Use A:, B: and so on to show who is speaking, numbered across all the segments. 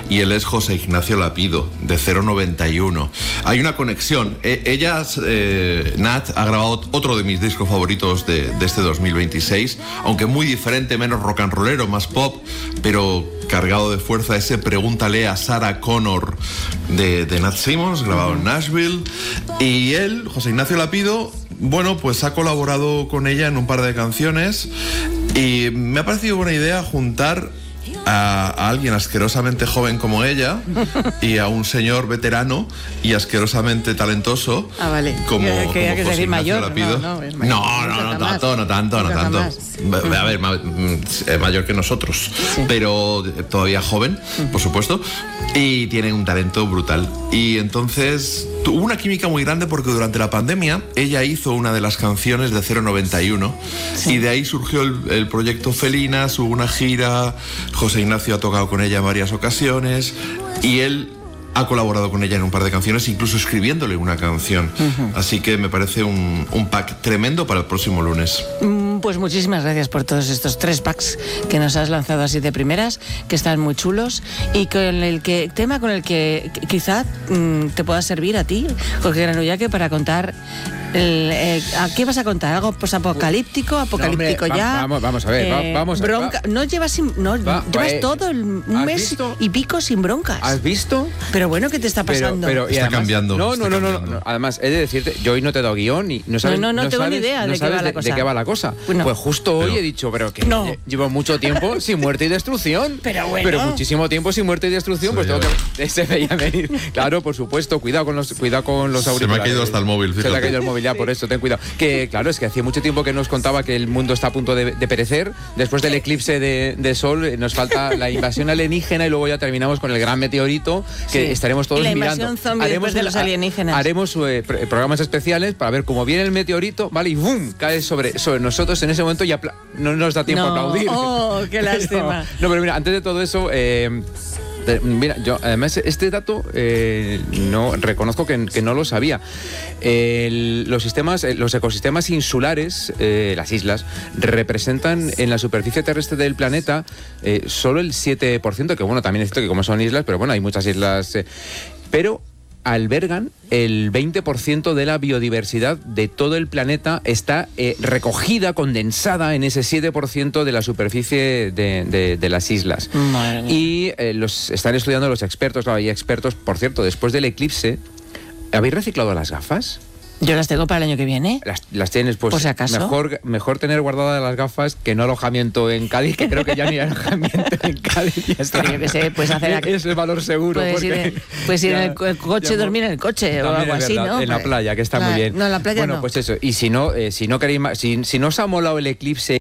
A: y él es José Ignacio Lapido, de 091. Hay una conexión. Ella, Nat, ha grabado otro de mis discos favoritos de este 2026, aunque muy diferente, menos rock and rollero, más pop, pero cargado de fuerza, ese Pregúntale a Sarah Connor de Nat Simmons, grabado en Nashville. Y él, José Ignacio Lapido, bueno, pues ha colaborado con ella en un par de canciones y me ha parecido buena idea juntar a alguien asquerosamente joven como ella y a un señor veterano y asquerosamente talentoso como José Ignacio
B: mayor,
A: Lapido. No tanto. A ver, es mayor que nosotros, sí, pero todavía joven, por supuesto, y tiene un talento brutal. Y entonces hubo una química muy grande porque durante la pandemia ella hizo una de las canciones de 091, sí, y de ahí surgió el proyecto Felinas, hubo una gira, José Ignacio ha tocado con ella en varias ocasiones y él ha colaborado con ella en un par de canciones, incluso escribiéndole una canción. Así que me parece un pack tremendo para el próximo lunes.
B: Pues muchísimas gracias por todos estos 3 packs que nos has lanzado así de primeras, que están muy chulos y con el tema con el que quizá te pueda servir a ti, Jorge Granullaque, para contar. ¿A qué vas a contar? ¿Algo apocalíptico? ¿Apocalíptico ya?
C: Vamos a ver, vamos a ver.
B: Bronca. No llevas, llevas todo un mes
C: visto?
B: Y pico sin broncas.
C: ¿Has visto?
B: Pero bueno, ¿qué te está pasando?
A: Pero está cambiando.
C: No. Además, he de decirte, yo hoy no te he dado guión y no sabes.
B: No tengo ni idea de qué va la cosa.
C: ¿De qué va la cosa? Pues justo hoy he dicho, pero que llevo mucho tiempo sin muerte y destrucción. Pero muchísimo tiempo sin muerte y destrucción, pues tengo que se veía venir. Claro, por supuesto, cuidado con los auriculares.
A: Se me ha caído hasta el móvil, fíjate.
C: Se le ha caído el móvil. Ya, por eso, ten cuidado. Que claro, es que hacía mucho tiempo que nos contaba que el mundo está a punto de perecer. Después del eclipse de sol, nos falta la invasión alienígena y luego ya terminamos con el gran meteorito que estaremos todos mirando.
B: La invasión zombie después de los alienígenas.
C: Haremos programas especiales para ver cómo viene el meteorito, ¿vale? Y ¡bum! Cae sobre nosotros en ese momento y no nos da tiempo a aplaudir.
B: ¡Oh, qué lástima!
C: Pero mira, antes de todo eso... mira, yo además este dato no reconozco que no lo sabía. Los ecosistemas insulares, las islas, representan en la superficie terrestre del planeta solo el 7%, que bueno, también es cierto que como son islas, pero bueno, hay muchas islas, pero albergan el 20% de la biodiversidad de todo el planeta, está recogida, condensada en ese 7% de la superficie de las islas. Y los están estudiando los expertos. Claro, hay expertos, por cierto, después del eclipse. ¿Habéis reciclado las gafas?
B: Yo las tengo para el año que viene.
C: Las tienes, pues,
B: por si acaso.
C: Mejor tener guardadas las gafas que no alojamiento en Cádiz, que creo que ya ni hay alojamiento en Cádiz. Ya está.
B: Pero yo qué sé, puedes hacer...
C: Es el valor seguro.
B: Puedes ir en el coche, dormir en el coche o algo así, ¿no?
C: En la playa, que está muy bien.
B: No, en la playa
C: bueno, pues eso. Y si no queréis, si no os ha molado el eclipse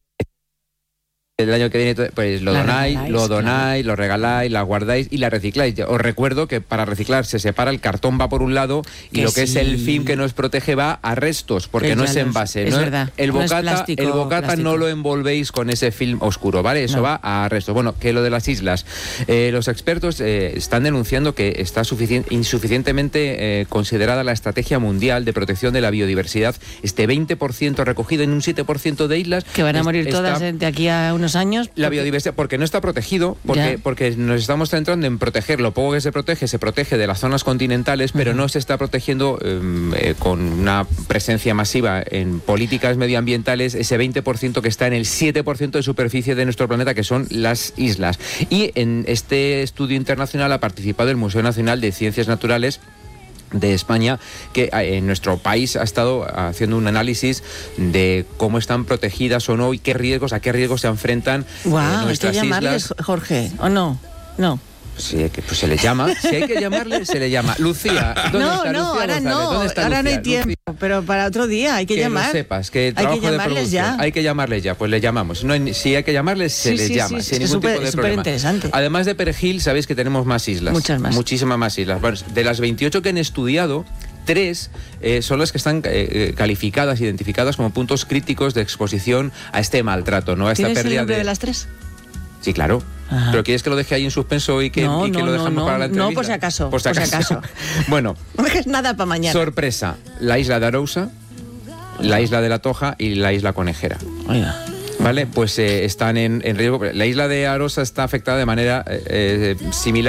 C: el año que viene, pues lo donáis, lo regaláis, la guardáis y la recicláis. Os recuerdo que para reciclar se separa, el cartón va por un lado y lo que es el film que nos protege va a restos, porque no es envase.
B: Es verdad.
C: El bocata no lo envolvéis con ese film oscuro, ¿vale? Eso va a restos. Bueno, que lo de las islas. Los expertos están denunciando que está insuficientemente considerada la estrategia mundial de protección de la biodiversidad. Este 20% recogido en un 7% de islas.
B: Que van a morir todas de aquí a unos años.
C: La biodiversidad, porque no está protegido, porque nos estamos centrando en proteger lo poco que se protege de las zonas continentales, pero no se está protegiendo con una presencia masiva en políticas medioambientales, ese 20% que está en el 7% de superficie de nuestro planeta, que son las islas. Y en este estudio internacional ha participado el Museo Nacional de Ciencias Naturales de España, que en nuestro país ha estado haciendo un análisis de cómo están protegidas o no y a qué riesgos se enfrentan nuestras islas. ¿Hay que llamarles,
B: Jorge, o no? No.
C: Sí, pues se le llama. Si hay que llamarle, se le llama. Lucía, ¿dónde está Lucía González? ¿Dónde está
B: ahora
C: Lucía?
B: No hay tiempo, Lucía. Pero para otro día hay que llamar.
C: Que lo sepas, que trabajo de producción. Hay que llamarles ya, pues le llamamos. Si hay que llamarles, se les llama, sin ningún tipo de problema.
B: Interesante.
C: Además de Perejil, sabéis que tenemos más islas.
B: Muchas más.
C: Muchísimas más islas. Bueno, de las 28 que han estudiado, 3 son las que están calificadas, identificadas como puntos críticos de exposición a este maltrato, ¿no? A esta pérdida
B: ¿Tienes el nombre de las 3?
C: Sí, claro. Ajá. ¿Pero quieres que lo deje ahí en suspenso y que lo dejamos para la entrevista?
B: No, por si acaso.
C: Por si acaso. Bueno.
B: No dejes nada para mañana.
C: Sorpresa. La isla de Arousa, la isla de La Toja y la isla Conejera.
B: Oiga.
C: ¿Vale? Pues están en riesgo. La isla de Arousa está afectada de manera similar.